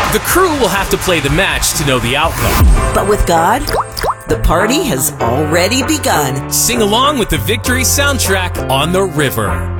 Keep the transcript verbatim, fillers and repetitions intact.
The crew will have to play the match to know the outcome. But with God, the party has already begun. Sing along with the victory soundtrack on the river.